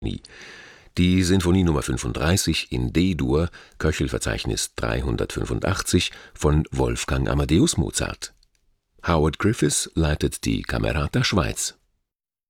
Die Sinfonie Nr. 35 in D-Dur, Köchelverzeichnis 385 von Wolfgang Amadeus Mozart. Howard Griffiths leitet die Camerata Schweiz